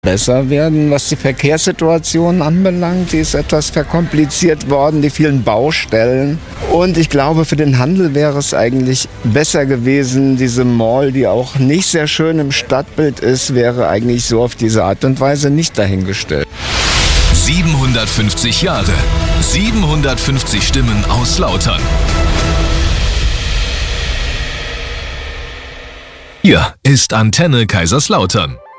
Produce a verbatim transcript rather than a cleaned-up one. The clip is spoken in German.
besser werden, was die Verkehrssituation anbelangt. Die ist etwas verkompliziert worden, die vielen Baustellen. Und ich glaube, für den Handel wäre es eigentlich besser gewesen, diese Mall, die auch nicht sehr schön im Stadtbild ist, wäre eigentlich so auf diese Art und Weise nicht dahingestellt. siebenhundertfünfzig Jahre, siebenhundertfünfzig Stimmen aus Lautern. Hier ist Antenne Kaiserslautern.